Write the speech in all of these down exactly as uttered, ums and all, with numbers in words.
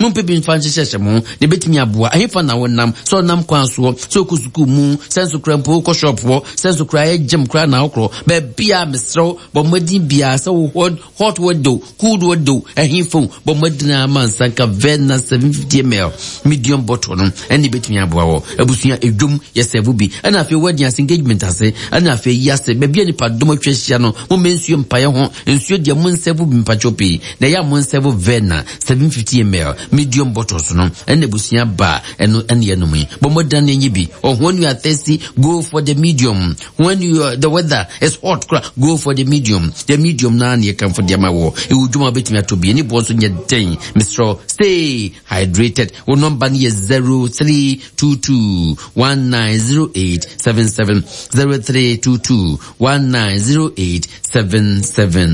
Mumpin fancy session, the betting abua, I found our nam, so nam quanso, so kusuku moon, sense to crampo, shop war, sense to cry, jam cry now, but beer, mistro, but wedding beer, so hot, hot would do, cool would do, a hinful, but wedding man sank a vena seven fifty milliliters, medium bottle, and the betting abua, a busia, a doom, yes, there will be, and after wedding as engagement, I say, and after yes, maybe any part domo Momensu Empire hon, and sure the moon several bimpachopi, the young one several vena, seven fifty milliliters, medium bottles, no, and the busia bar, and no any enemy. But more than any be, or when you are thirsty, go for the medium. When you are, the weather is hot, go for the medium. The medium now you come for the amawo. It will do my bit to be any boss on your day, Mister Stay hydrated. Or number is zero three two two one nine zero eight seven seven zero three two two one nine zero eight seven seven.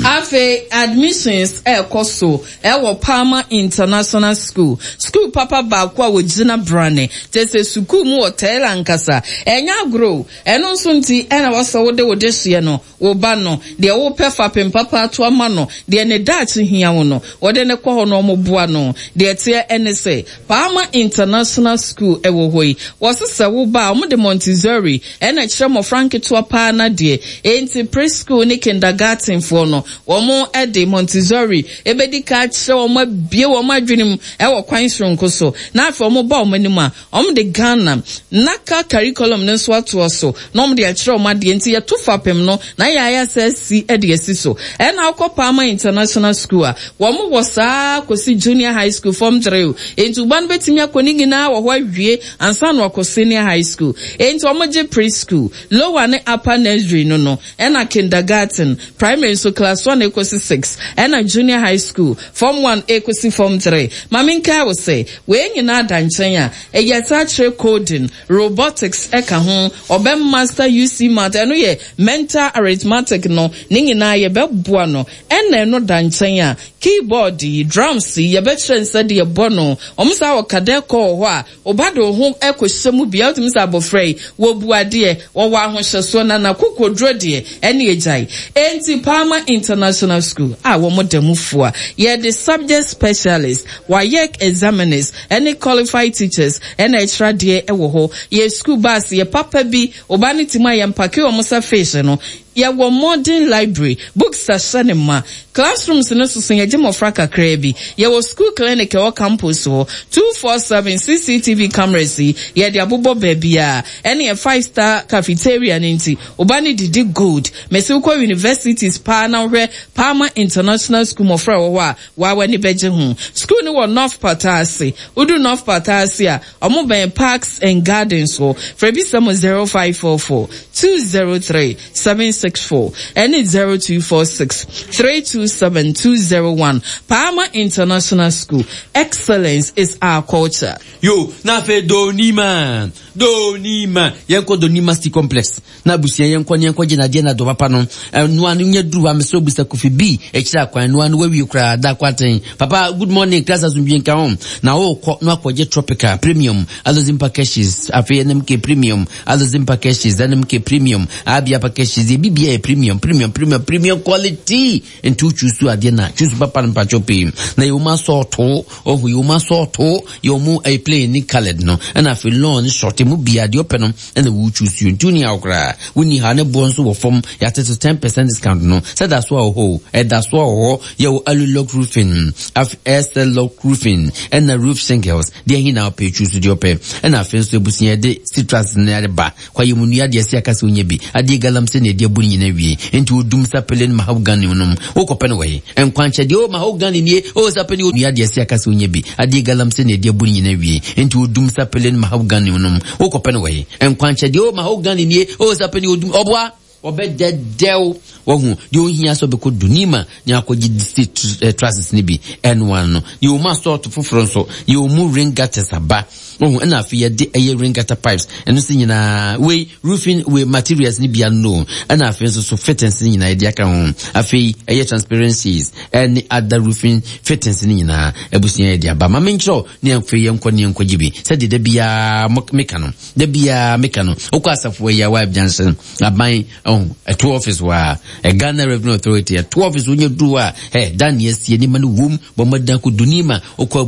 Afe admissions e koso e wo Palmer International School. School papa ba kwa wo Gina Brane. Tese school mu hotel ankasa. Enya grow. Eno nso nti e na wasa wo de wo de hye no. Wo ba no. De wo pefa pem papa to ama no. De ne dachi hia wo no. Wo de ne kɔ ho no mo boa no. De tie ene se Palmer International School e wo hoi. Wo sese wo ba mo de Montessori e na kire mo Frank to pa na de. Enti preschool ni kindergarten for no. Wo mo e de Montessori e be di ka kire wo ma bie wo ma dwenim e wo kwan sronko so. Na afa wo ba wo manim a om de Ghana naka curriculum no so ato so. No mo de kire wo ma de enti ye to fapem no na ya ya sesi e de esi so. E na akɔ Palmer International School a wo mo wo saa kosi junior high school form three. Enti ban betimi akoni nyina wo ho awie ansa no akɔ senior high school. Enti wo mo je preschool, lower ne upper nursery no no. E na kindergarten, primary so class one equals six, and a junior high school, form one equals form three. Maminka will say, when you not done Chenya, a yata coding, robotics, eka home, or bem master U C math, and we mental arithmetic no, ningina ye be buono, and then no done Chenya, keyboard, drums, ye betchen said ye bono, omsa or kadeko wa, obado home echo semu be out misa frey, wo buadie, or wa shasona na kuko drodie, any ejai. Enti Palmer International School, ah, wo mo demu fua. Ye the subject specialists, wayek examiners, any qualified teachers, and extra die ewo ho. Ye school bus, ye papa bi, obani tima yampake o musa fashion no. Ye wo modern library, books are cinema, classrooms no so ye jemo fraka krebi. Ye wo school clinic or campus ho, two forty-seven C C T V cameras, ye the abubo babia, any a five star cafeteria ninti, obani didi good, Mesuko University's partner where Palmer International School mo fra wa wa wani beje hu. School ni wo North Patasi, udu North Patasia, omo ben Parks and Gardens ho, frebi samo zero five four four two zero three seven six four and it's zero two four six three two seven two zero one. Palmer International School, excellence is our culture. Yo, na fe Donima, Donima, yanko Donima City Complex. Na busia yanko yanko jina jena do papa no. Nuanu nye dru wa meso bisa kufi bi ekira kwa nuanu we wi kra da kwaten. Papa, good morning, class azumbi nka hom. Na o no akwaje tropical premium, alozimpa cashes, afi N M K premium, alozimpa cashes, N M K premium, abia pa cashes, B B A premium, premium, premium, premium quality. And two choose to adena, choose papa and pachopi. Na yuma so to, or yuma so to, yomu a play ni colored no. And I feel long short mu bi adi open and the wu choose you junior okra. We ni hane bonso wo form ya to ten percent discount no. So that's why ho, and that's why ho, yo alu lock roofing, af S L lock roofing, and the roof shingles. There he now pay choose to open. And I feel so businya de citrus near the bar. Kwa yumunia de siaka sunyebi. Adi galam sene de buni nevi. Into doom sapelen mahogany unum. Woko penaway. And quancha de o mahogany ye, o sapeni unia de siaka sunyebi. Adi galam sene de buni nevi. Into doom sapelen mahogany unum. Woko penaway. And quancha de o mahogany ye, o sapeni udum obwa. Obede del wahu you hear so be could dunima nya ko gidi trusts ni bi N one no you must sort to so you mu ring gutters aba wahu na afia de aye ring gutter pipes eno se nyina we roofing we materials ni bi no na afia so so fittings ni nyina dia ka ho afi aye transparencies and other roofing fittings ni nyina ebusia dia ba ma mencho ni afi ye nko ni nko gibi se de bia mekano de bia mekano okwasafo ya wife Johnson aban oh a two office wa a Ghana Revenue Authority a two office when you do a hey dan yes ye ni manu wom bo madan ko dunima okwa